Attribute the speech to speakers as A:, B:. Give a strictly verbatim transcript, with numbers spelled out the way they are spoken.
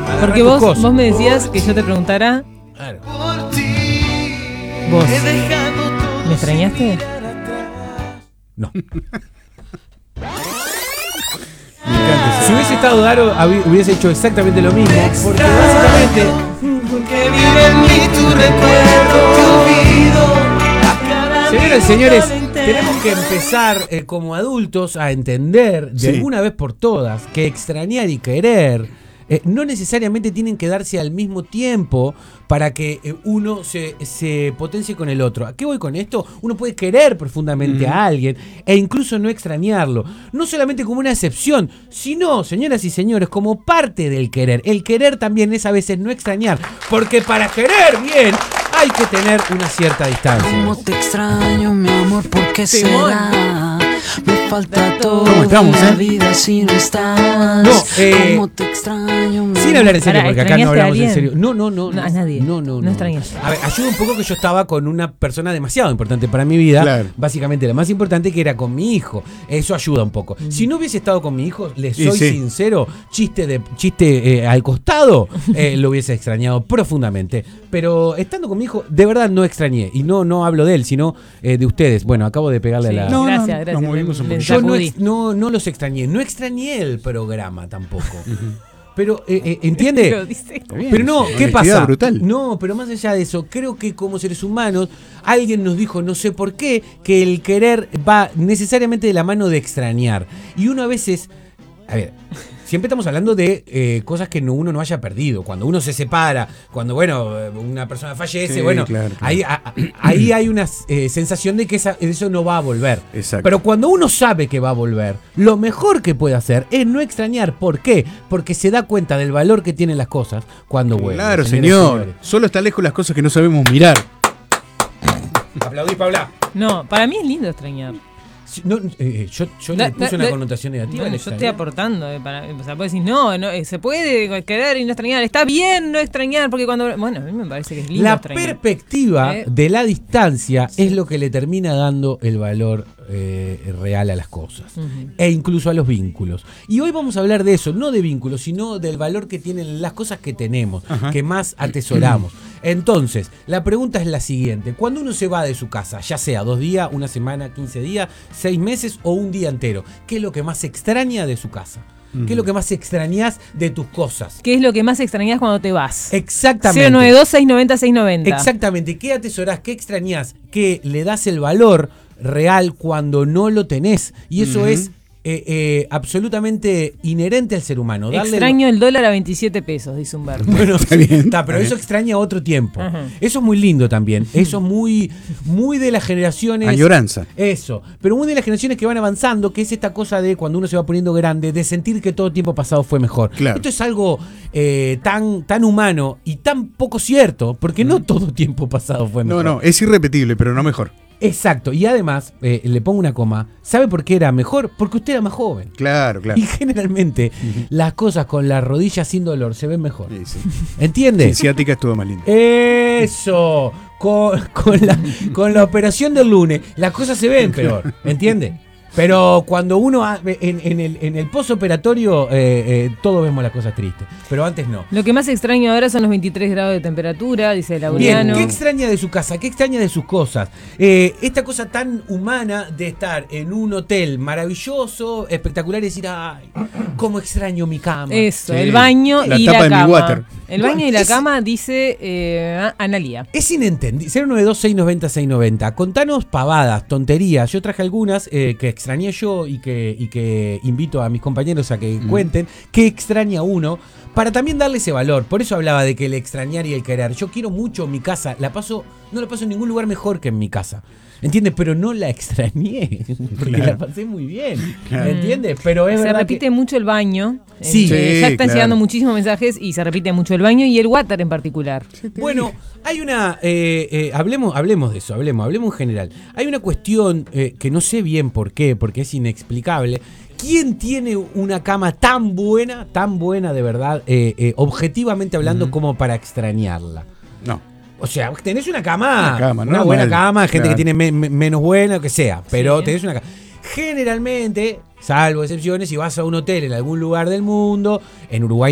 A: Porque vos, vos me decías que yo te preguntara.
B: Claro.
A: ¿Vos me extrañaste?
B: No. Si hubiese estado Daro, hubiese hecho exactamente lo mismo. Porque básicamente.
C: Porque vive en mí tu recuerdo.
B: Señoras y señores, tenemos que empezar eh, como adultos a entender de
D: Sí.
B: alguna vez por todas que extrañar y querer eh, no necesariamente tienen que darse al mismo tiempo para que eh, uno se, se potencie con el otro. ¿A qué voy con esto? Uno puede querer profundamente
D: Mm.
B: a alguien e incluso no extrañarlo. No solamente como una excepción, sino, señoras y señores, como parte del querer. El querer también es a veces no extrañar, porque para querer bien hay que tener una cierta distancia.
C: Cómo te extraño, mi amor, ¿por qué
A: Simón.
C: será? Me falta todo
D: ¿Cómo estamos,
C: en la
D: eh?
C: vida si no estás.
B: No, eh,
C: Cómo te extraño, mi
B: Sin hablar en serio,
A: Pará,
B: porque acá no
A: ¿extrañaste a
B: hablamos en
A: alguien?
B: serio. No, no, no.
A: No, a nadie.
B: No, no,
A: No
B: no.
A: extrañaste.
B: A ver, ayuda un poco que yo estaba con una persona demasiado importante para mi vida.
D: Claro.
B: Básicamente la más importante, que era con mi hijo. Eso ayuda un poco. Si no hubiese estado con mi hijo, les
D: Y
B: soy
D: sí.
B: sincero, chiste de chiste eh, al costado, eh, lo hubiese extrañado profundamente. Pero estando con mi hijo, de verdad no extrañé. Y no, no hablo de él, sino eh, de ustedes. Bueno, acabo de pegarle
A: Sí,
B: a la...
D: No,
A: gracias,
D: no,
A: gracias.
D: nos movimos un
A: Me- me
D: poquito.
B: Yo no,
A: sacudí.
B: ex- no, no los extrañé. No extrañé el programa tampoco. Pero, eh, eh, ¿entiende?
A: Lo dice.
D: Está bien,
B: Pero no,
D: sí,
B: ¿qué
D: honestidad
B: pasa?
D: brutal.
B: No, pero más allá de eso, creo que como seres humanos, alguien nos dijo, no sé por qué, que el querer va necesariamente de la mano de extrañar. Y uno a veces, a ver, siempre estamos hablando de eh, cosas que no, uno no haya perdido. Cuando uno se separa, cuando, bueno, una persona fallece,
D: Sí,
B: bueno,
D: claro, claro.
B: Ahí, a- a- ahí hay una eh, sensación de que esa- eso no va a volver.
D: Exacto.
B: Pero cuando uno sabe que va a volver, lo mejor que puede hacer es no extrañar. ¿Por qué? Porque se da cuenta del valor que tienen las cosas cuando vuelven.
D: Claro,
B: señoras y
D: señor.
B: señores.
D: Solo está lejos las cosas que no sabemos mirar.
B: Aplaudí, Paula.
A: No, para mí es lindo extrañar.
B: Sí, no, eh, yo yo
A: Da-
B: le puse
A: da-
B: una
A: da-
B: connotación negativa.
A: No,
B: al
A: yo estoy
B: extrañar.
A: aportando. eh, para, o sea, puedes decir, no, no eh, se puede querer y no extrañar. Está bien no extrañar, porque cuando. Bueno, a mí me parece que es lindo
B: La
A: extrañar.
B: perspectiva
A: Eh.
B: de la distancia es lo que le termina dando el valor eh, real a las cosas.
A: Ujú.
B: E incluso a los vínculos. Y hoy vamos a hablar de eso, no de vínculos, sino del valor que tienen las cosas que tenemos,
D: Ajá.
B: que más atesoramos. Entonces, la pregunta es la siguiente. Cuando uno se va de su casa, ya sea dos días, una semana, quince días, seis meses o un día entero, ¿qué es lo que más extraña de su casa? ¿Qué es lo que más extrañas de tus cosas?
A: ¿Qué es lo que más extrañas cuando te vas?
B: Exactamente.
A: cero nueve dos, seis nueve cero, seis nueve cero.
B: Exactamente. ¿Qué atesorás? ¿Qué extrañás? ¿Qué le das el valor real cuando no lo tenés? Y eso
D: Ujú.
B: es eh, eh, absolutamente inherente al ser humano. Darle
A: Extraño el dólar a veintisiete pesos, dice Humberto.
B: Bueno,
D: Está bien,
B: está, pero
D: está
B: eso
D: bien.
B: extraña otro tiempo.
A: Ajá.
B: Eso es muy lindo también. Eso es muy, muy de las generaciones.
D: Añoranza.
B: Eso. Pero muy de las generaciones que van avanzando, que es esta cosa de cuando uno se va poniendo grande, de sentir que todo tiempo pasado fue mejor.
D: Claro.
B: Esto es algo eh, tan, tan humano y tan poco cierto, porque no todo tiempo pasado fue
D: No,
B: mejor.
D: no, es irrepetible, pero no mejor.
B: Exacto. Y además, eh, le pongo una coma. ¿Sabe por qué era mejor? Porque usted era más joven.
D: Claro, claro.
B: Y generalmente las cosas con las rodillas sin dolor se ven mejor.
D: Sí, sí.
B: ¿Entiende?
D: Sí, ciática estuvo más lindo.
B: Eso, con, con, la, con la operación del lunes, las cosas se ven peor, ¿entiende? Pero cuando uno ha- en, en el, en el postoperatorio, eh, eh, todos vemos las cosas tristes, pero antes no.
A: Lo que más extraño ahora son los veintitrés grados de temperatura, dice
B: Bien,
A: Laureano.
B: ¿qué extraña de su casa? ¿Qué extraña de sus cosas? Eh, esta cosa tan humana de estar en un hotel maravilloso, espectacular y decir, ay, cómo extraño mi cama.
A: Eso,
D: Sí.
A: el baño
D: La
A: y
D: tapa
A: la
D: de mi
A: cama.
D: water.
A: El baño y la
B: Es-
A: cama, dice eh, Analía.
B: Es inentendible. cero nueve dos, seis nueve cero, seis nueve cero. Contanos pavadas, tonterías. Yo traje algunas eh, que extrañé yo y que, y que invito a mis compañeros a que cuenten qué extraña uno para también darle ese valor. Por eso hablaba de que el extrañar y el querer. Yo quiero mucho mi casa. La paso, no la paso en ningún lugar mejor que en mi casa. ¿Entiendes? Pero no la extrañé. Porque
D: Claro.
B: la pasé muy bien.
D: Claro.
B: ¿Entiendes? Pero es
A: Se
B: verdad
A: repite
B: que-
A: mucho el baño.
B: Sí.
A: Eh,
D: Sí,
A: ya están
D: claro.
A: llegando muchísimos mensajes y se repite mucho el baño y el water en particular.
B: Bueno, hay una. eh, eh, hablemos, hablemos de eso, hablemos, hablemos en general. Hay una cuestión eh, que no sé bien por qué, porque es inexplicable. ¿Quién tiene una cama tan buena, tan buena de verdad, eh, eh, objetivamente hablando, como para extrañarla?
D: No.
B: O sea, tenés una cama,
D: Una cama,
B: una
D: normal,
B: buena cama, gente
D: claro.
B: que tiene me- me- menos buena, lo que sea, pero
A: Sí.
B: tenés una cama. Generalmente, salvo excepciones, si vas a un hotel en algún lugar del mundo, en Uruguay